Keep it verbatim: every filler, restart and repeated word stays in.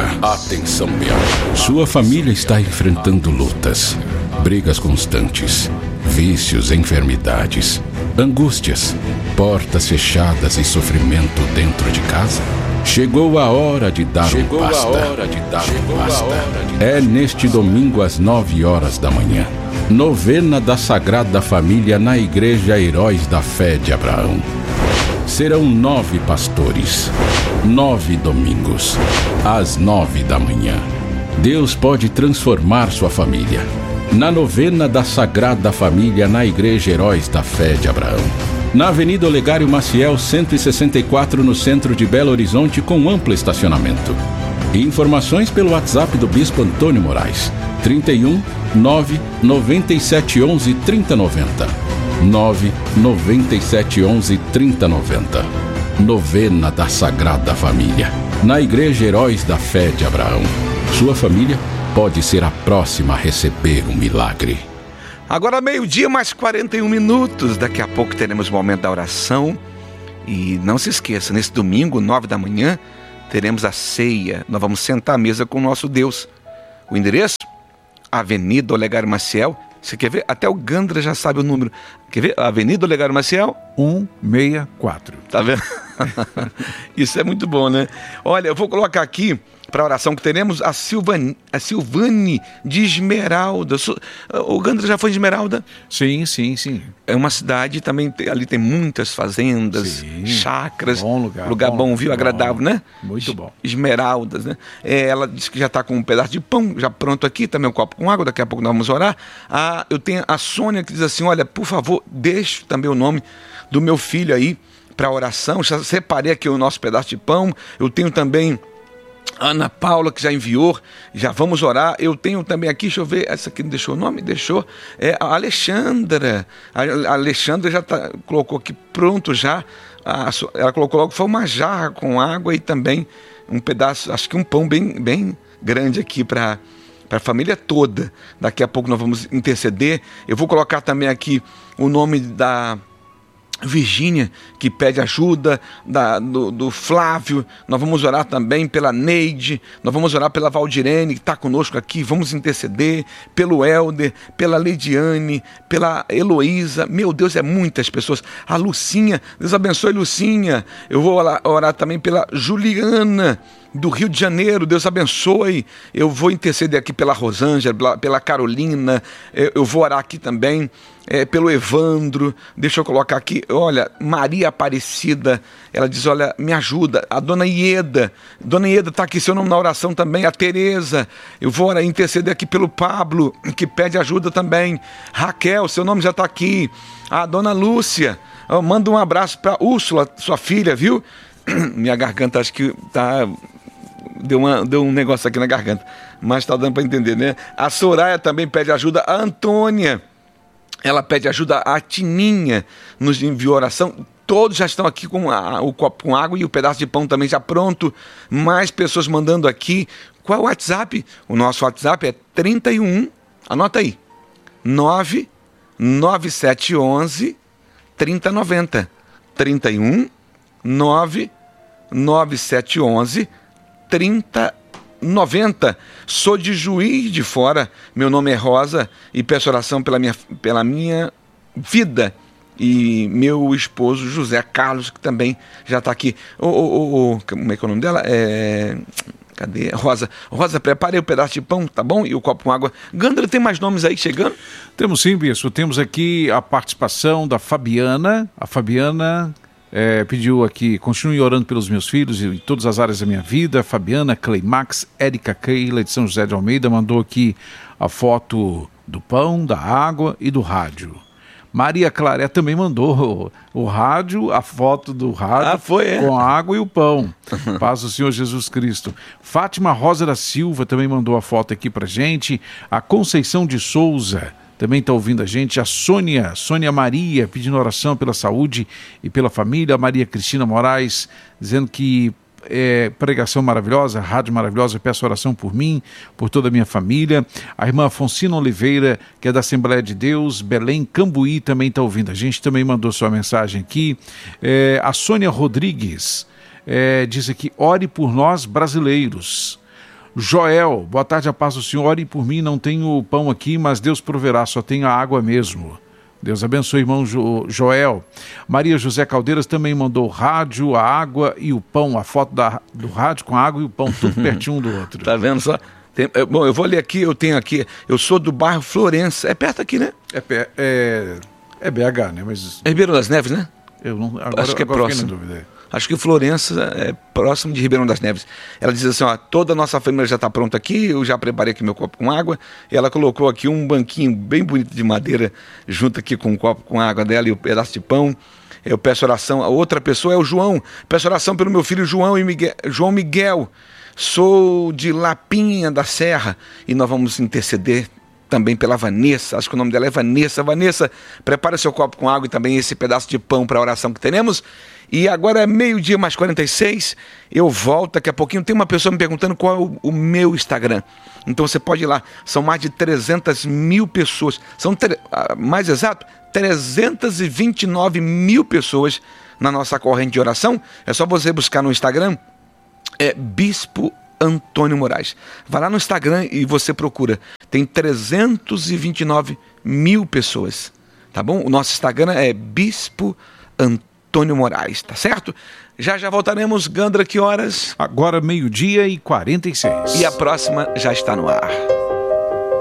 Atenção, meu. Sua família está enfrentando lutas, brigas constantes, vícios, enfermidades, angústias, portas fechadas e sofrimento dentro de casa. Chegou a hora de dar Chegou um basta. a hora de dar Chegou um basta. a hora de... É neste domingo às nove horas da manhã. Novena da Sagrada Família na Igreja Heróis da Fé de Abraão. Serão nove pastores, nove domingos, às nove da manhã. Deus pode transformar sua família. Na novena da Sagrada Família na Igreja Heróis da Fé de Abraão. Na Avenida Olegário Maciel, cento e sessenta e quatro, no centro de Belo Horizonte, com amplo estacionamento. Informações pelo WhatsApp do Bispo Antônio Moraes, trinta e um, nove, noventa e sete, onze, trinta, noventa. nove, noventa e sete, onze, trinta, noventa. Novena da Sagrada Família, na Igreja Heróis da Fé de Abraão. Sua família pode ser a próxima a receber um milagre. Agora meio-dia mais quarenta e um minutos. Daqui a pouco teremos o momento da oração. E não se esqueça, nesse domingo, nove da manhã, teremos a ceia. Nós vamos sentar à mesa com o nosso Deus. O endereço? Avenida Olegário Maciel. Você quer ver? Até o Gandra já sabe o número. Quer ver? Avenida Olegário Maciel? cento e sessenta e quatro. Tá vendo? Isso é muito bom, né? Olha, eu vou colocar aqui para a oração que teremos a Silvane, a Silvane de Esmeralda. O Gandra já foi de Esmeralda? Sim, sim, sim. É uma cidade também, tem, ali tem muitas fazendas, sim, chácaras. Bom lugar. Lugar bom, bom viu? Bom, agradável, né? Muito bom. Esmeraldas, né? É, ela disse que já está com um pedaço de pão já pronto aqui, também um copo com água, daqui a pouco nós vamos orar. Ah, eu tenho a Sônia que diz assim, olha, por favor, deixe também o nome do meu filho aí para oração. Já separei aqui o nosso pedaço de pão. Eu tenho também Ana Paula, que já enviou, já vamos orar. Eu tenho também aqui, deixa eu ver, essa aqui não deixou o nome? Deixou. É a Alexandra. A Alexandra já tá, colocou aqui pronto já. A, ela colocou logo, foi uma jarra com água e também um pedaço, acho que um pão bem, bem grande aqui para para a família toda. Daqui a pouco nós vamos interceder. Eu vou colocar também aqui o nome da Virgínia, que pede ajuda, da, do, do Flávio. Nós vamos orar também pela Neide, nós vamos orar pela Valdirene, que está conosco aqui, vamos interceder, pelo Helder, pela Leidiane, pela Heloísa. Meu Deus, é muitas pessoas. A Lucinha, Deus abençoe Lucinha. Eu vou orar, orar também pela Juliana, do Rio de Janeiro, Deus abençoe. Eu vou interceder aqui pela Rosângela, pela Carolina, eu vou orar aqui também é, pelo Evandro. Deixa eu colocar aqui, olha, Maria Aparecida, ela diz, olha, me ajuda. A Dona Ieda, Dona Ieda está aqui, seu nome na oração também. A Tereza, eu vou orar, interceder aqui pelo Pablo, que pede ajuda também. Raquel, seu nome já está aqui. A Dona Lúcia, oh, manda um abraço para Úrsula, sua filha, viu? Minha garganta acho que tá... Deu, uma, deu um negócio aqui na garganta, mas tá dando para entender, né? A Soraya também pede ajuda. A Antônia, ela pede ajuda. A Tininha nos enviou oração. Todos já estão aqui com a, o copo com água e o pedaço de pão também já pronto. Mais pessoas mandando aqui. Qual é o WhatsApp? O nosso WhatsApp é trinta e um, anota aí, nove nove sete um um trinta noventa. trinta e um, nove nove sete um um trinta noventa. Sou de Juiz de Fora, meu nome é Rosa e peço oração pela minha, pela minha vida e meu esposo José Carlos, que também já está aqui. Oh, oh, oh, como é que é o nome dela? É... Cadê? Rosa. Rosa, preparei o pedaço de pão, tá bom? E o copo com água. Gandra, tem mais nomes aí chegando? Temos sim, Bispo. Temos aqui a participação da Fabiana. A Fabiana... É, pediu aqui, continue orando pelos meus filhos e em todas as áreas da minha vida. Fabiana, Cleimax, Érica Keila de São José de Almeida mandou aqui a foto do pão, da água e do rádio. Maria Claré também mandou o, o rádio, a foto do rádio ah, foi, é? com a água e o pão. Paz do Senhor Jesus Cristo. Fátima Rosa da Silva também mandou a foto aqui pra gente. A Conceição de Souza também está ouvindo a gente. A Sônia, Sônia Maria, pedindo oração pela saúde e pela família. A Maria Cristina Moraes, dizendo que é, pregação maravilhosa, rádio maravilhosa, peço oração por mim, por toda a minha família. A irmã Afonsina Oliveira, que é da Assembleia de Deus, Belém, Cambuí, também está ouvindo a gente, também mandou sua mensagem aqui. É, a Sônia Rodrigues é, diz aqui, ore por nós brasileiros. Joel, boa tarde, a paz do Senhor. Ore por mim, não tenho pão aqui, mas Deus proverá, só tenho a água mesmo. Deus abençoe, irmão jo- Joel. Maria José Caldeiras também mandou rádio, a água e o pão, a foto da, do rádio com a água e o pão, tudo pertinho um do outro. Tá vendo só? Tem, é, bom, eu vou ler aqui, eu tenho aqui, eu sou do bairro Florença, é perto aqui, né? É, pe- é, é B H, né? Mas É Ribeirão das Neves, né? eu não, agora, Acho que é agora fiquei próximo. na dúvida. Acho que Florença é próximo de Ribeirão das Neves. Ela diz assim, ó, toda a nossa família já está pronta aqui, eu já preparei aqui meu copo com água. E ela colocou aqui um banquinho bem bonito de madeira, junto aqui com um copo com água dela e um pedaço de pão. Eu peço oração. A outra pessoa é o João. Peço oração pelo meu filho João e Miguel, João Miguel. Sou de Lapinha da Serra e nós vamos interceder também pela Vanessa, acho que o nome dela é Vanessa. Vanessa, prepara seu copo com água e também esse pedaço de pão para a oração que teremos. E agora é meio-dia mais quarenta e seis, eu volto daqui a pouquinho. Tem uma pessoa me perguntando qual é o, o meu Instagram. Então você pode ir lá, são mais de trezentas mil pessoas, são, tre... mais exato, trezentas e vinte e nove mil pessoas na nossa corrente de oração. É só você buscar no Instagram, é Bispo Antônio Moraes. Vai lá no Instagram e você procura. Tem trezentas e vinte e nove mil pessoas, tá bom? O nosso Instagram é Bispo Antônio Moraes, tá certo? Já já voltaremos. Gandra, que horas? Agora meio-dia e quarenta e seis. E a próxima já está no ar.